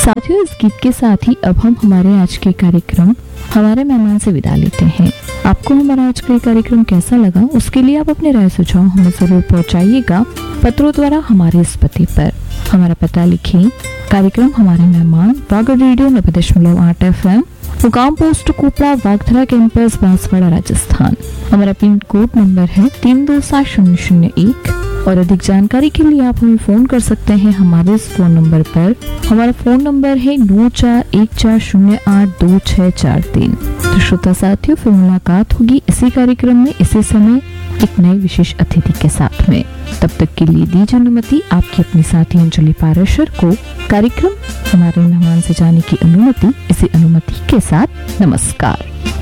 साथियों, इस गीत के साथ ही अब हम हमारे आज के कार्यक्रम हमारे मेहमान से विदा लेते हैं। आपको हमारा आज का कार्यक्रम कैसा लगा, उसके लिए आप अपने राय सुझाव हमें जरूर पहुंचाइएगा पत्रों द्वारा हमारे इस पते पर। हमारा पता लिखिए, कार्यक्रम हमारे मेहमान, वागड़ रेडियो 90.8 FM, मुकाम पोस्ट कोपड़ा, वागधरा कैंपस, बांसवाड़ा, राजस्थान। हमारा पिन कोड नंबर है 327001 और अधिक जानकारी के लिए आप हमें फोन कर सकते हैं हमारे इस फोन नंबर पर। हमारा फोन नंबर है 9414082643। तो श्रोता साथियों, फिर मुलाकात होगी इसी कार्यक्रम में इसी समय एक नए विशेष अतिथि के साथ में। तब तक के लिए दीजिए अनुमति आपकी अपनी साथी अंजलि पारेशर को कार्यक्रम हमारे मेहमान से जाने की अनुमति। इसी अनुमति के साथ नमस्कार।